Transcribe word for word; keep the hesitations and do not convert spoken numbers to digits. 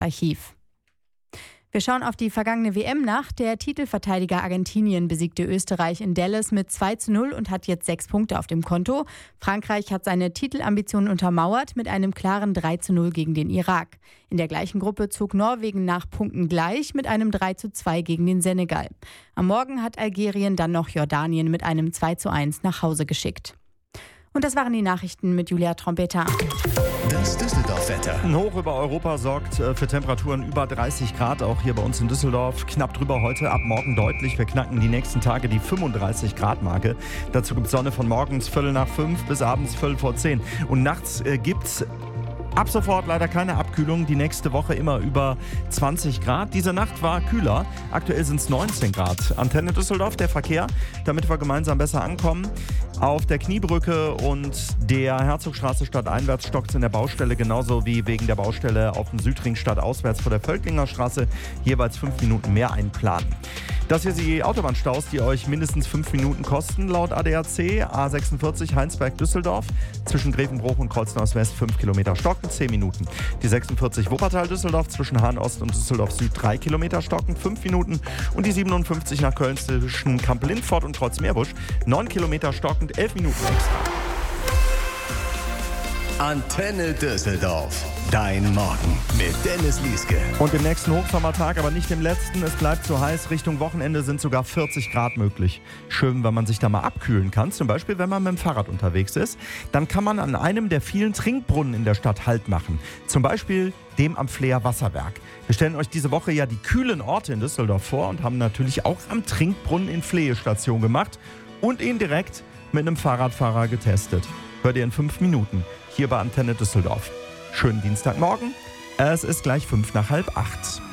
bei Chiev. Wir schauen auf die vergangene W M nach. Der Titelverteidiger Argentinien besiegte Österreich in Dallas mit zwei zu null und hat jetzt sechs Punkte auf dem Konto. Frankreich hat seine Titelambitionen untermauert mit einem klaren drei zu null gegen den Irak. In der gleichen Gruppe zog Norwegen nach Punkten gleich mit einem drei zu zwei gegen den Senegal. Am Morgen hat Algerien dann noch Jordanien mit einem zwei zu eins nach Hause geschickt. Und das waren die Nachrichten mit Julia Trompeta. Das Düsseldorf-Wetter. Ein Hoch über Europa sorgt für Temperaturen über dreißig Grad, auch hier bei uns in Düsseldorf. Knapp drüber heute, ab morgen deutlich. Wir knacken die nächsten Tage die fünfunddreißig Grad Marke. Dazu gibt es Sonne von morgens Viertel nach fünf bis abends Viertel vor zehn. Und nachts äh, gibt es ab sofort leider keine Abkühlung. Die nächste Woche immer über zwanzig Grad. Diese Nacht war kühler. Aktuell sind es neunzehn Grad. Antenne Düsseldorf, der Verkehr, damit wir gemeinsam besser ankommen. Auf der Kniebrücke und der Herzogstraße stadteinwärts stockt es in der Baustelle, genauso wie wegen der Baustelle auf dem Südring stadtauswärts vor der Völklinger Straße. Jeweils fünf Minuten mehr einplanen. Das hier sind die Autobahnstaus, die euch mindestens fünf Minuten kosten, laut A D A C. A sechsundvierzig Heinsberg-Düsseldorf. Zwischen Grevenbruch und Kreuznach West fünf Kilometer stocken, zehn Minuten. Die sechsundvierzig Wuppertal-Düsseldorf zwischen Hahn-Ost und Düsseldorf-Süd drei Kilometer stocken, fünf Minuten. Und die siebenundfünfzig nach Köln zwischen Kamp-Lindfort und Kreuzmeerbusch, neun Kilometer stockend, elf Minuten extra. Antenne Düsseldorf. Dein Morgen mit Dennis Lieske. Und im nächsten Hochsommertag, aber nicht im letzten, es bleibt zu heiß. Richtung Wochenende sind sogar vierzig Grad möglich. Schön, wenn man sich da mal abkühlen kann. Zum Beispiel, wenn man mit dem Fahrrad unterwegs ist. Dann kann man an einem der vielen Trinkbrunnen in der Stadt Halt machen. Zum Beispiel dem am Fleer Wasserwerk. Wir stellen euch diese Woche ja die kühlen Orte in Düsseldorf vor und haben natürlich auch am Trinkbrunnen in Flehe Station gemacht und ihn direkt mit einem Fahrradfahrer getestet. Hört ihr in fünf Minuten hier bei Antenne Düsseldorf. Schönen Dienstagmorgen. Es ist gleich fünf nach halb acht.